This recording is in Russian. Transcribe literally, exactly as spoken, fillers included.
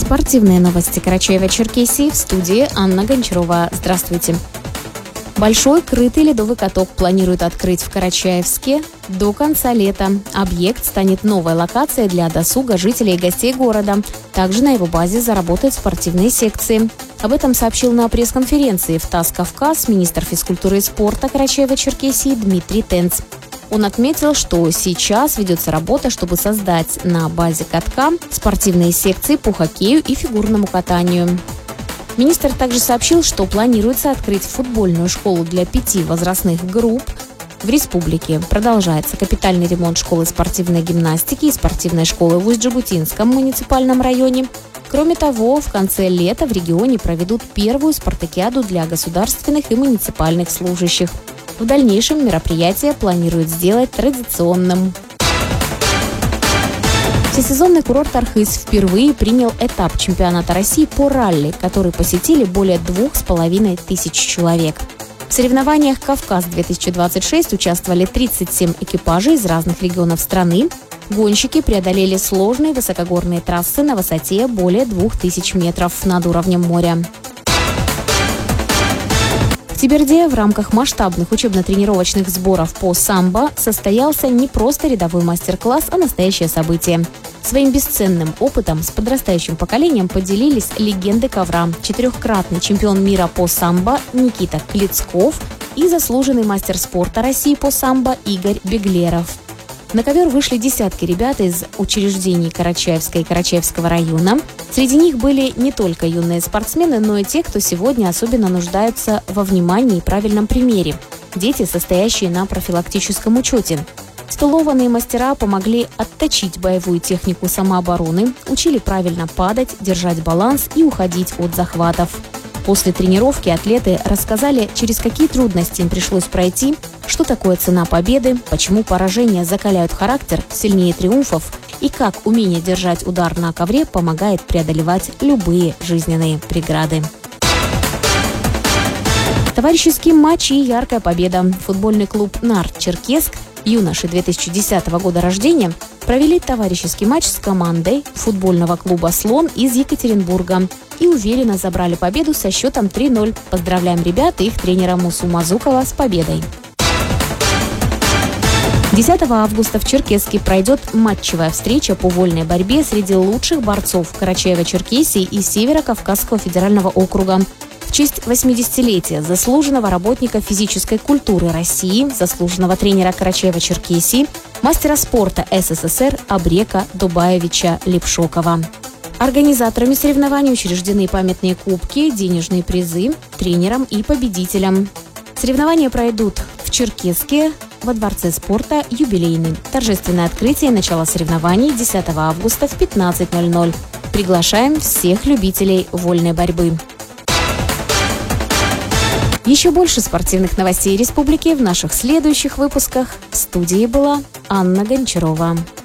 Спортивные новости Карачаева-Черкесии, в студии Анна Гончарова. Здравствуйте. Большой крытый ледовый каток планируют открыть в Карачаевске до конца лета. Объект станет новой локацией для досуга жителей и гостей города. Также на его базе заработают спортивные секции. Об этом сообщил на пресс-конференции в ТАСС «Кавказ» министр физкультуры и спорта Карачаева-Черкесии Дмитрий Тенц. Он отметил, что сейчас ведется работа, чтобы создать на базе катка спортивные секции по хоккею и фигурному катанию. Министр также сообщил, что планируется открыть футбольную школу для пяти возрастных групп в республике. Продолжается капитальный ремонт школы спортивной гимнастики и спортивной школы в Усть-Джегутинском муниципальном районе. Кроме того, в конце лета в регионе проведут первую спартакиаду для государственных и муниципальных служащих. В дальнейшем мероприятие планируют сделать традиционным. Всесезонный курорт Архыз впервые принял этап чемпионата России по ралли, который посетили более двух с половиной тысяч человек. В соревнованиях «Кавказ-две тысячи двадцать шесть» участвовали тридцать семь экипажей из разных регионов страны. Гонщики преодолели сложные высокогорные трассы на высоте более двух тысяч метров над уровнем моря. В Теберде в рамках масштабных учебно-тренировочных сборов по самбо состоялся не просто рядовой мастер-класс, а настоящее событие. Своим бесценным опытом с подрастающим поколением поделились легенды ковра, четырехкратный чемпион мира по самбо Никита Клицков и заслуженный мастер спорта России по самбо Игорь Беглеров. На ковер вышли десятки ребят из учреждений Карачаевска и Карачаевского района. Среди них были не только юные спортсмены, но и те, кто сегодня особенно нуждаются во внимании и правильном примере. Дети, состоящие на профилактическом учете. Титулованные мастера помогли отточить боевую технику самообороны, учили правильно падать, держать баланс и уходить от захватов. После тренировки атлеты рассказали, через какие трудности им пришлось пройти, что такое цена победы, почему поражения закаляют характер сильнее триумфов и как умение держать удар на ковре помогает преодолевать любые жизненные преграды. Товарищеский матч и яркая победа. Футбольный клуб «Нарт Черкесск», юноши две тысячи десятого года рождения, провели товарищеский матч с командой футбольного клуба «Слон» из Екатеринбурга и уверенно забрали победу со счетом три ноль. Поздравляем ребят и их тренера Мусу Мазукова с победой. десятого августа в Черкесске пройдет матчевая встреча по вольной борьбе среди лучших борцов Карачаева-Черкесии и Северо-Кавказского федерального округа. В честь восьмидесятилетия заслуженного работника физической культуры России, заслуженного тренера Карачаева-Черкесии, мастера спорта СССР Абрека Дубаевича Лепшокова. Организаторами соревнований учреждены памятные кубки, денежные призы тренерам и победителям. Соревнования пройдут в Черкесске, во Дворце спорта «Юбилейный». Торжественное открытие и начало соревнований десятого августа в пятнадцать ноль ноль. Приглашаем всех любителей вольной борьбы. Еще больше спортивных новостей республики в наших следующих выпусках. В студии была Анна Гончарова.